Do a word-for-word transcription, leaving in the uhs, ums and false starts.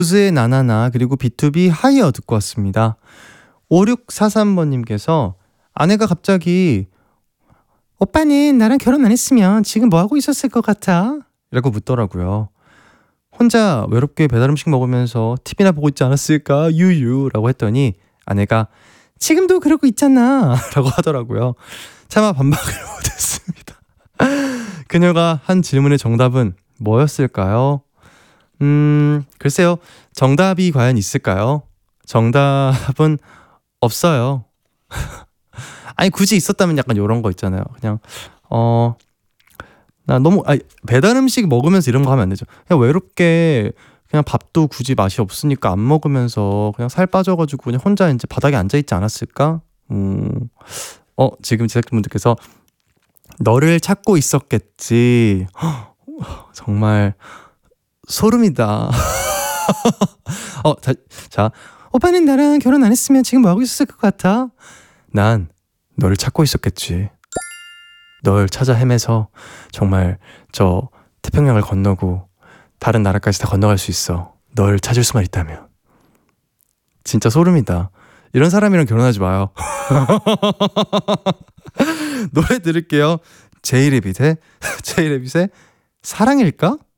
로즈의 나나나 그리고 비투비 하이어 듣고 왔습니다. 오육사삼 번님께서 아내가 갑자기 오빠는 나랑 결혼 안 했으면 지금 뭐하고 있었을 것 같아? 라고 묻더라고요. 혼자 외롭게 배달음식 먹으면서 티비나 보고 있지 않았을까? 유유 라고 했더니 아내가 지금도 그러고 있잖아 라고 하더라고요. 차마 반박을 못했습니다. 그녀가 한 질문의 정답은 뭐였을까요? 음, 글쎄요. 정답이 과연 있을까요? 정답은 없어요. 아니 굳이 있었다면 약간 이런 거 있잖아요. 그냥 어, 나 너무 아니, 배달 음식 먹으면서 이런 거 하면 안 되죠. 그냥 외롭게 그냥 밥도 굳이 맛이 없으니까 안 먹으면서 그냥 살 빠져가지고 그냥 혼자 이제 바닥에 앉아 있지 않았을까? 음, 어 지금 제작진분들께서 너를 찾고 있었겠지. 헉, 정말 소름이다. 어, 자, 자, 오빠는 나랑 결혼 안 했으면 지금 뭐 하고 있었을 것 같아? 난 너를 찾고 있었겠지. 널 찾아 헤매서 정말 저 태평양을 건너고 다른 나라까지 다 건너갈 수 있어. 널 찾을 수만 있다면. 진짜 소름이다. 이런 사람이랑 결혼하지 마요. 노래 들을게요. 제이레빗의 제이레빗의 사랑일까?